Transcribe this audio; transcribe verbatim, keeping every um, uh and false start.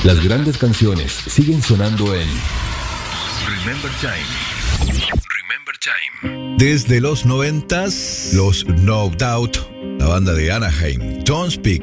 Las grandes canciones siguen sonando en Remember Time. Remember Time. Desde los noventas, los No Doubt, la banda de Anaheim, Don't Speak,